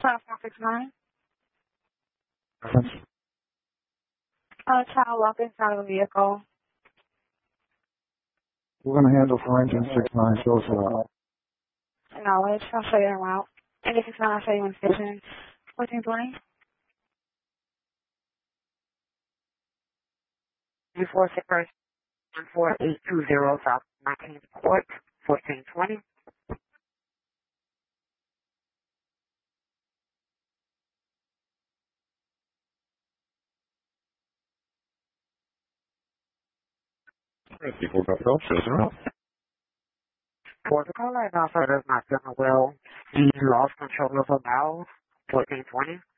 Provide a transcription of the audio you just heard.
5469. Reference. Child locked inside of a vehicle. We're going to handle for engine 69 shows for Knowledge. I'll show you the route. And if it's not, I'll show you in station 1420. 4820 South 19th Court, 1420. People got help, shows around. For the caller and operator is not doing well. He lost control of a valve, 1420.